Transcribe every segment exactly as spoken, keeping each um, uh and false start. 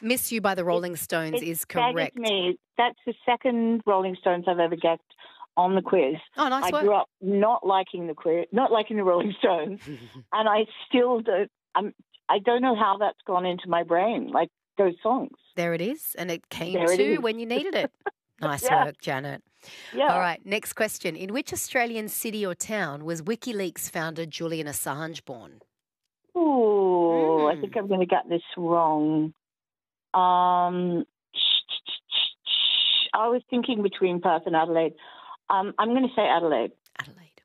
Miss You by the Rolling Stones It is correct. staggered me. That's the second Rolling Stones I've ever guessed on the quiz. Oh, nice I work. grew up not liking the quiz, not liking the Rolling Stones, and I still don't. I'm, I don't know how that's gone into my brain, like those songs. There it is, and it came There it to is. when you needed it. Nice Yeah. work, Janet. Yeah. All right, next question. In which Australian city or town was WikiLeaks founder Julian Assange born? Ooh, I Mm. think I'm going to get this wrong. Um, I was thinking between Perth and Adelaide. Um, I'm going to say Adelaide. Adelaide.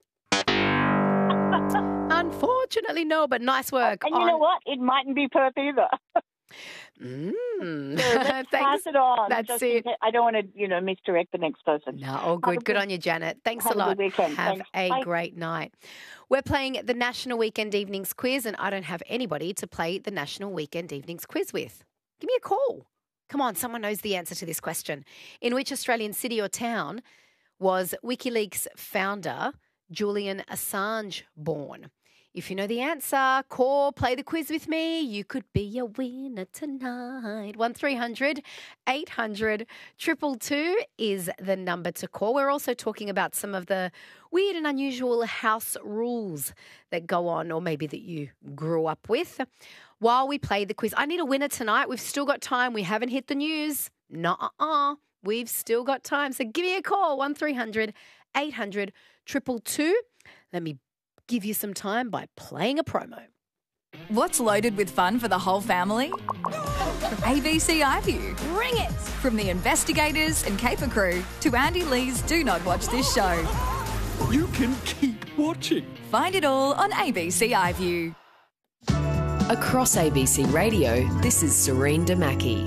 Unfortunately, no, but nice work. And you know what? It mightn't be Perth either. Mm. So let's pass Thanks. it on. That's just it. in case- I don't want to, you know, misdirect the next person. No, all Have good. a Good good- on you, Janet. Thanks have a a lot. good weekend. Have Thanks. a Bye. great night. We're playing the National Weekend Evenings Quiz, and I don't have anybody to play the National Weekend Evenings Quiz with. Give me a call. Come on, someone knows the answer to this question. In which Australian city or town was WikiLeaks founder Julian Assange born? If you know the answer, call, play the quiz with me. You could be a winner tonight. one three hundred eight hundred two two two is the number to call. We're also talking about some of the weird and unusual house rules that go on, or maybe that you grew up with, while we play the quiz. I need a winner tonight. We've still got time. We haven't hit the news. Nuh-uh. We've still got time. So give me a call, one three hundred eight hundred two two two. Let me give you some time by playing a promo. What's loaded with fun for the whole family? A B C iView. Bring it! From the investigators and caper crew to Andy Lee's Do Not Watch This show. You can keep watching. Find it all on A B C iView. Across A B C Radio, this is Serene Damaki.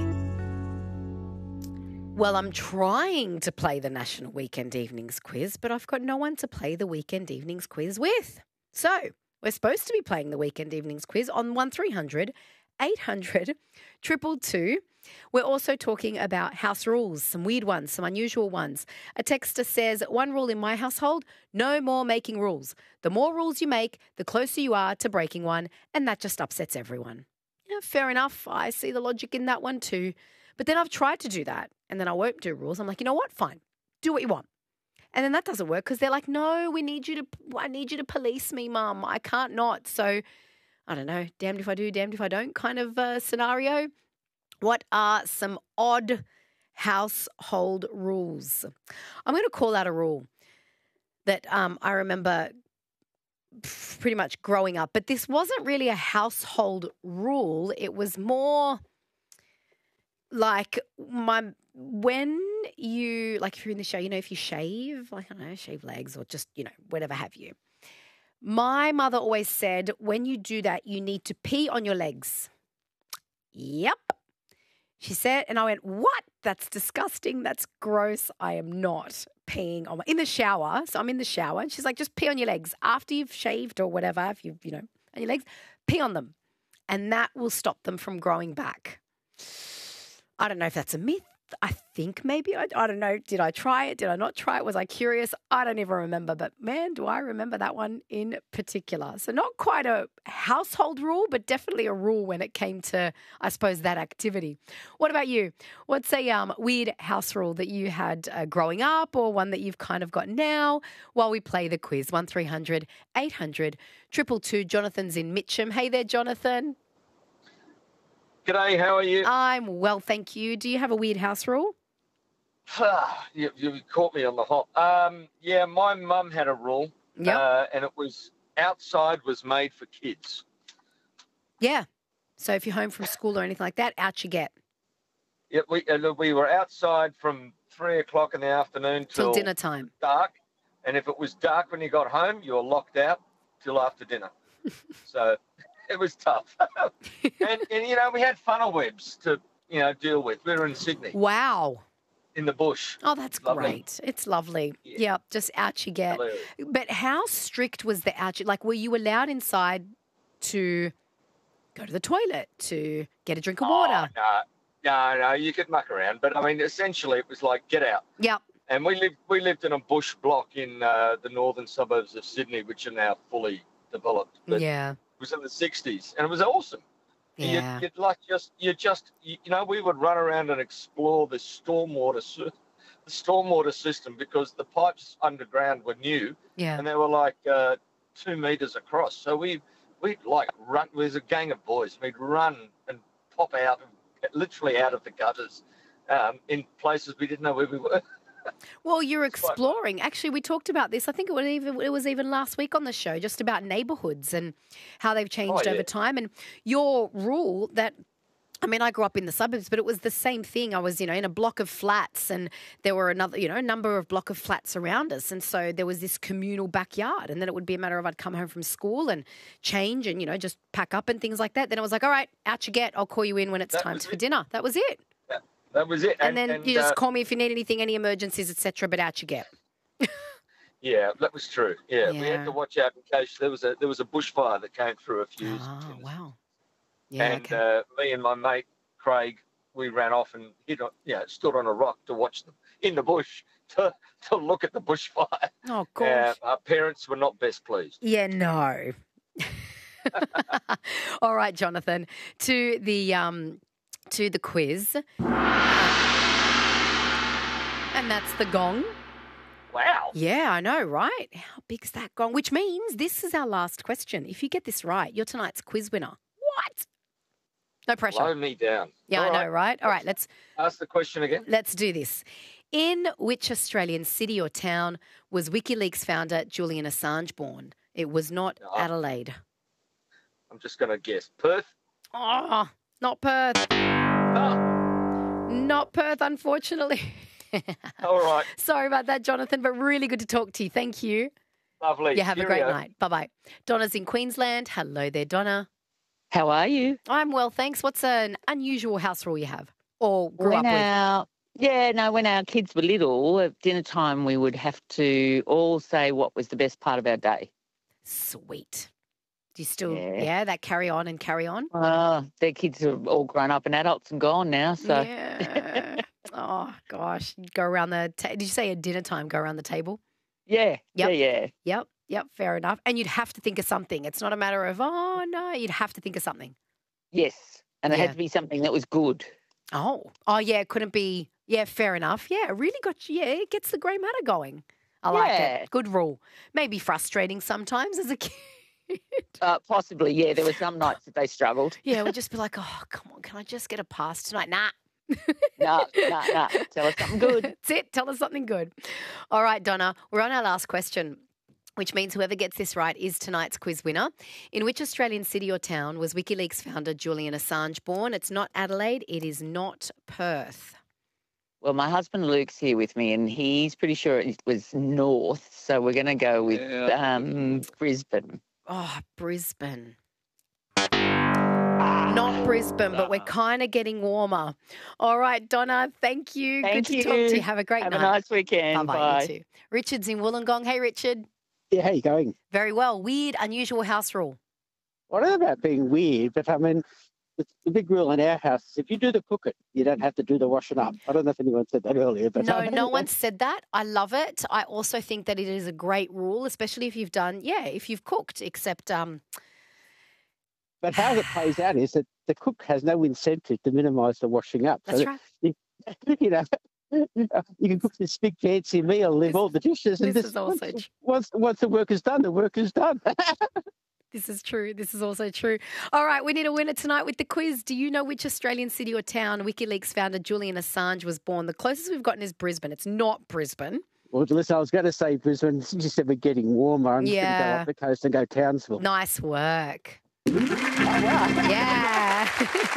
Well, I'm trying to play the National Weekend Evenings Quiz, but I've got no one to play the Weekend Evenings Quiz with. So we're supposed to be playing the Weekend Evenings Quiz on one three hundred eight hundred two two two. We're also talking about house rules, some weird ones, some unusual ones. A texter says, one rule in my household, no more making rules. The more rules you make, the closer you are to breaking one, and that just upsets everyone. Yeah, fair enough. I see the logic in that one too. But then I've tried to do that, and then I won't do rules. I'm like, you know what? Fine. Do what you want. And then that doesn't work because they're like, no, we need you to, I need you to police me, Mum. I can't not. So, I don't know, damned if I do, damned if I don't kind of uh, scenario. What are some odd household rules? I'm going to call out a rule that um, I remember pretty much growing up, but this wasn't really a household rule. It was more like my when you, like if you're in the show, you know, if you shave, like I don't know, shave legs or just, you know, whatever have you. My mother always said, when you do that, you need to pee on your legs. Yep. She said, and I went, what? That's disgusting. That's gross. I am not peeing on my, in the shower. So I'm in the shower. And she's like, just pee on your legs. After you've shaved or whatever, if you've, you know, on your legs, pee on them. And that will stop them from growing back. I don't know if that's a myth. I think maybe, I, I don't know. Did I try it? Did I not try it? Was I curious? I don't even remember. But man, do I remember that one in particular. So not quite a household rule, but definitely a rule when it came to, I suppose, that activity. What about you? What's a um, weird house rule that you had uh, growing up or one that you've kind of got now while we play the quiz? one three hundred eight hundred two two two. Jonathan's in Mitcham. Hey there, Jonathan. G'day, how are you? I'm well, thank you. Do you have a weird house rule? you, you caught me on the hop. Um, yeah, my mum had a rule, Yep. uh, and it was outside was made for kids. Yeah. So if you're home from school or anything like that, out you get. Yeah, we uh, we were outside from three o'clock in the afternoon Till till dinner time. dark, and if it was dark when you got home, you were locked out till after dinner. So it was tough. and, and, you know, we had funnel webs to, you know, deal with. We were in Sydney. Wow. In the bush. Oh, that's Lovely. great. It's lovely. Yeah. Yeah, just out you get. Hilarious. But how strict was the out? Like, were you allowed inside to go to the toilet, to get a drink of water? Oh, no, no, no, you could muck around. But, I mean, essentially it was like, get out. Yep. And we lived we lived in a bush block in uh, the northern suburbs of Sydney, which are now fully developed. But Yeah. it was in the sixties, and it was awesome. Yeah. You'd, you'd like just, you just, you, you know, we would run around and explore the stormwater, sy- the stormwater system because the pipes underground were new Yeah. and they were like uh, two meters across. So we, we'd like run. There's a gang of boys. We'd run and pop out, literally out of the gutters, um, in places we didn't know where we were. Well, you're It's quite- exploring. Actually, we talked about this. I think it was even it was even last week on the show, just about neighbourhoods and how they've changed Oh, yeah. over time. And your rule that, I mean, I grew up in the suburbs, but it was the same thing. I was, you know, in a block of flats, and there were another, you know, a number of block of flats around us, and so there was this communal backyard. And then it would be a matter of I'd come home from school and change, and you know, just pack up and things like that. Then it was like, all right, out you get. I'll call you in when it's That time was for it. dinner. That was it. That was it. And, then and, you just uh, call me if you need anything, any emergencies, et cetera. But out you get. yeah, that was true. Yeah, we Yeah. had to watch out in case there was a there was a bushfire that came through a few. Oh, years. wow. Yeah, and okay. uh, me and my mate Craig, we ran off and hid on, you know, stood on a rock to watch them in the bush to to look at the bushfire. Oh, Uh, gosh. our parents were not best pleased. Yeah, no. All right, Jonathan, to the um, to the quiz, and that's the gong. Wow. Yeah, I know, right? How big's that gong? Which means this is our last question. If you get this right, you're tonight's quiz winner. What? No pressure. Blow me down. Yeah, All I know, right? All right, let's Ask the question again. let's do this. In which Australian city or town was WikiLeaks founder Julian Assange born? It was not Oh. Adelaide. I'm just going to guess. Perth? Oh, not Perth. Oh, Not Perth, unfortunately. all right. Sorry about that, Jonathan, but really good to talk to you. Thank you. Lovely. You have a great Cheerio. night. Bye-bye. Donna's in Queensland. Hello there, Donna. How are you? I'm well, thanks. What's an unusual house rule you have or grew when up with? our, yeah, no, when our kids were little, at dinner time, we would have to all say what was the best part of our day. Sweet. Do you still, yeah, Yeah. that carry on and carry on? Uh, their kids are all grown up and adults and gone now. So, Yeah. Oh, gosh. You'd go around the, ta- did you say at dinner time, go around the table? yeah, Yep. yeah, yeah. Yep, yep, fair enough. And you'd have to think of something. It's not a matter of, oh, no, you'd have to think of something. Yes. And it Yeah. had to be something that was good. Oh, oh yeah, it couldn't be. Yeah, fair enough. Yeah, it really got you. Yeah, it gets the grey matter going. I like Yeah. it. Good rule. Maybe frustrating sometimes as a kid. Uh, possibly, yeah. There were some nights that they struggled. Yeah, we'd just be like, oh, come on, can I just get a pass tonight? Nah. No, no, no. Tell us something good. That's it. Tell us something good. All right, Donna, we're on our last question, which means whoever gets this right is tonight's quiz winner. In which Australian city or town was WikiLeaks founder Julian Assange born? It's not Adelaide. It is not Perth. Well, my husband Luke's here with me, and he's pretty sure it was north. So we're going to go with Yeah. um, Brisbane. Oh, Brisbane. Not Brisbane, but we're kind of getting warmer. All right, Donna, thank you. Thank Good you. to talk to you. Have a great Have night. a nice weekend. Bye-bye, Bye. you too. Richard's in Wollongong. Hey, Richard. Yeah, how you going? Very well. Weird, unusual house rule. Well, I don't know about being weird, but I mean, the, the big rule in our house is if you do the cooking, you don't have to do the washing up. I don't know if anyone said that earlier, but No, no one said that. I love it. I also think that it is a great rule, especially if you've done, yeah, if you've cooked, except, um, But how it plays out is that the cook has no incentive to minimise the washing up. that's so right. you know, you can cook this big fancy meal, leave This- all the dishes, and this just is also once, tr- once once the work is done, the work is done. This is true. This is also true. All right, we need a winner tonight with the quiz. Do you know which Australian city or town WikiLeaks founder Julian Assange was born? The closest we've gotten is Brisbane. It's not Brisbane. Well, listen, I was going to say Brisbane. Since you said we're getting warmer, I'm just going to Yeah. go up the coast and go Townsville. Nice work. Oh, wow. Yeah.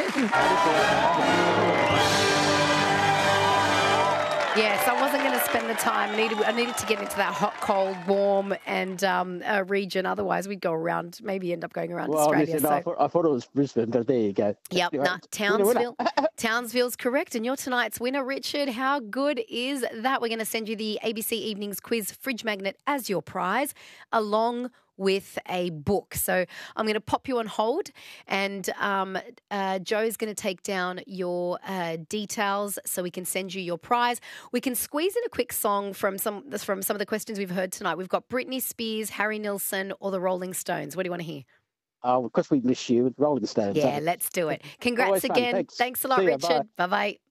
Yes, I wasn't going to spend the time. I needed, I needed to get into that hot, cold, warm, and um, uh, region. Otherwise, we'd go around, maybe end up going around Well, Australia. listen, I, So, thought, I thought it was Brisbane, but there you go. yep, Anyway, nah, winner, winner. Townsville. Townsville's correct, and you're tonight's winner, Richard. How good is that? We're going to send you the A B C Evenings Quiz Fridge Magnet as your prize, along with a book. So I'm going to pop you on hold, and um, uh, Joe's going to take down your uh, details so we can send you your prize. We can squeeze in a quick song from some from some of the questions we've heard tonight. We've got Britney Spears, Harry Nilsson, or the Rolling Stones. What do you want to hear? Oh, of course we miss you, Rolling Stones. Yeah, eh? let's do it. Congrats Always fun. again. Thanks. Thanks a lot, See ya, bye. Richard. Bye bye.